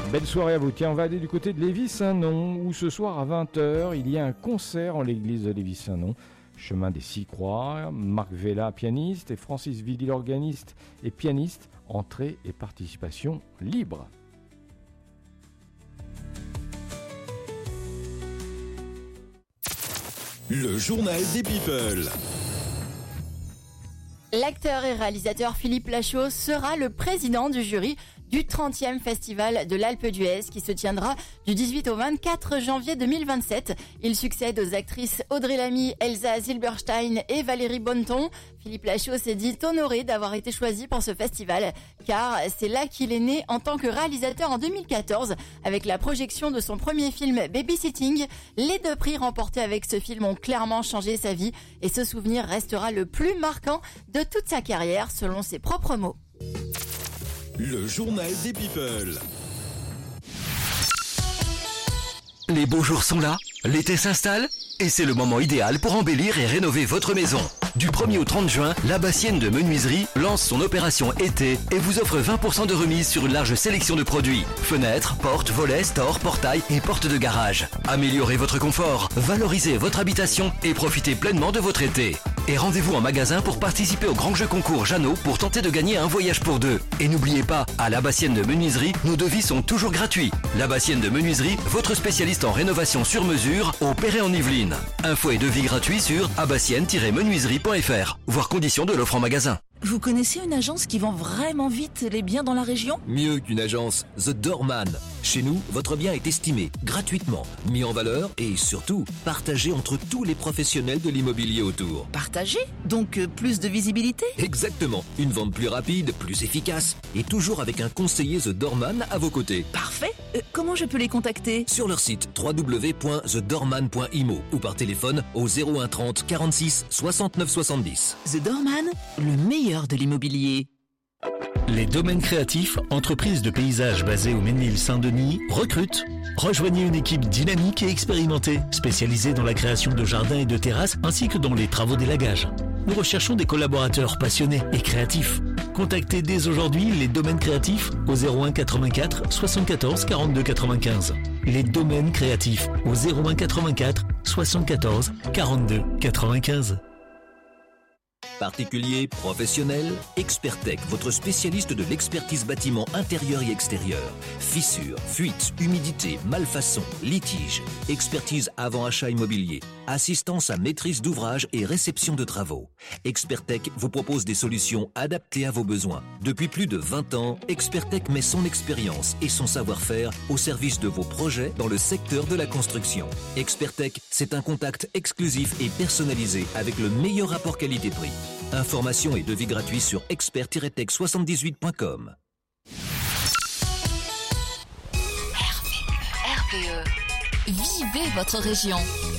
Belle soirée à vous. Tiens, on va aller du côté de Lévis-Saint-Non, où ce soir à 20h, il y a un concert en l'église de Lévis-Saint-Non, chemin des Six Croix. Marc Vella, pianiste, et Francis Villy, organiste et pianiste. Entrée et participation libre. Le journal des people. L'acteur et réalisateur Philippe Lachaud sera le président du jury du 30e Festival de l'Alpe d'Huez qui se tiendra du 18 au 24 janvier 2027. Il succède aux actrices Audrey Lamy, Elsa Zilberstein et Valérie Bonneton. Philippe Lachaud s'est dit honoré d'avoir été choisi pour ce festival car c'est là qu'il est né en tant que réalisateur en 2014 avec la projection de son premier film Babysitting. Les 2 prix remportés avec ce film ont clairement changé sa vie et ce souvenir restera le plus marquant de toute sa carrière selon ses propres mots. Le journal des people. Les beaux jours sont là, l'été s'installe et c'est le moment idéal pour embellir et rénover votre maison. Du 1er au 30 juin, l'Abassienne de Menuiserie lance son opération été et vous offre 20% de remise sur une large sélection de produits. Fenêtres, portes, volets, stores, portails et portes de garage. Améliorez votre confort, valorisez votre habitation et profitez pleinement de votre été. Et rendez-vous en magasin pour participer au grand jeu concours Jeannot pour tenter de gagner un voyage pour 2. Et n'oubliez pas, à l'Abassienne de Menuiserie, nos devis sont toujours gratuits. L'Abassienne de Menuiserie, votre spécialiste en rénovation sur mesure au Perret-en-Yvelines. Infos et devis gratuits sur abassienne-menuiserie.fr. Voir conditions de l'offre en magasin. Vous connaissez une agence qui vend vraiment vite les biens dans la région ? Mieux qu'une agence, The Doorman. Chez nous, votre bien est estimé gratuitement, mis en valeur et surtout partagé entre tous les professionnels de l'immobilier autour. Partagé ? Donc plus de visibilité ? Exactement. Une vente plus rapide, plus efficace et toujours avec un conseiller The Doorman à vos côtés. Parfait. Comment je peux les contacter ? Sur leur site www.thedoorman.imo ou par téléphone au 01 30 46 69 70. The Doorman, le meilleur de l'immobilier. Les domaines créatifs, entreprises de paysage basées au Ménil-Saint-Denis, recrutent. Rejoignez une équipe dynamique et expérimentée, spécialisée dans la création de jardins et de terrasses, ainsi que dans les travaux d'élagage. Nous recherchons des collaborateurs passionnés et créatifs. Contactez dès aujourd'hui les domaines créatifs au 01 84 74 42 95. Les domaines créatifs au 01 84 74 42 95. Particuliers, professionnels, Expertec, votre spécialiste de l'expertise bâtiment intérieur et extérieur. Fissures, fuites, humidité, malfaçons, litiges. Expertise avant achat immobilier. Assistance à maîtrise d'ouvrage et réception de travaux. Expertec vous propose des solutions adaptées à vos besoins. Depuis plus de 20 ans, Expertec met son expérience et son savoir-faire au service de vos projets dans le secteur de la construction. Expertec, c'est un contact exclusif et personnalisé avec le meilleur rapport qualité-prix. Informations et devis gratuits sur expert-tech78.com. RVE. Vivez votre région.